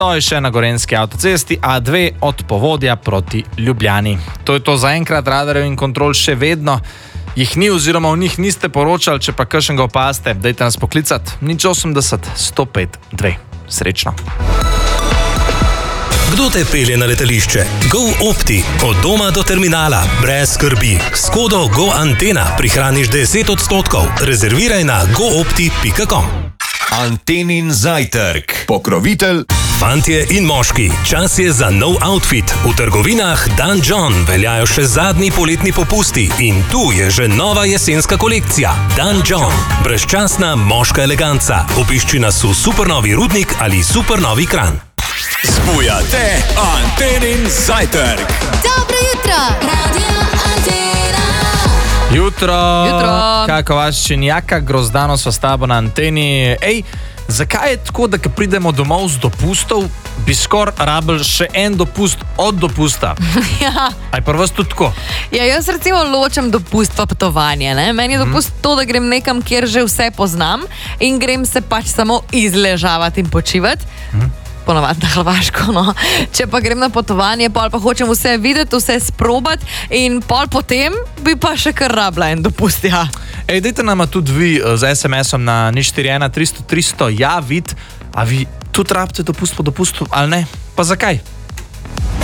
To je še na Gorenjski avtocesti A2 od Povodja proti Ljubljani. To je to zaenkrat, radarjev in kontrol še vedno jih ni oziroma v njih niste poročali, če pa kakšnega opaste, dajte nas poklicati 080 105 2. Srečno. Kdo te pelje na letališče? Go Opti. Od doma do terminala. Brez skrbi. S kodo Go Antena prihraniš 10%. Rezerviraj na goopti.com. Antenin zajtrk. Pokrovitelj. Fantje in moški, čas je za nov outfit. V trgovinah Dan John veljajo še zadnji poletni popusti in tu je že nova jesenska kolekcija. Dan John. Brezčasna moška eleganca. Obišči nas v Supernovi Rudnik ali Supernovi Kranj. Zbujate Antenin zajtrk. Dobro jutro, Radio Antena. Jutro. Jutro. Kako vaščin, jaka grozdano sva s tabo na anteni. Ej, zakaj je tako, da ko pridemo domov z dopustov, bi skoraj rabili še en dopust od dopusta? Ja. Aj pa vas tudi tako? Ja, jaz recimo ločem dopust pa potovanje. Ne? Meni je dopust to, da grem nekam, kjer že vse poznam in grem se pač samo izležavati in počivati. Ponovadi na Hrvaško, no. Če pa grem na potovanje, pol pa hočem vse videti, vse sprobati in pol potem bi pa še kar rabila en dopust, ja. Ej, dajte nama tudi vi z SMS-om na 041 300 300 javiti, a vi tudi rabite dopust po dopustu, ali ne? Pa zakaj?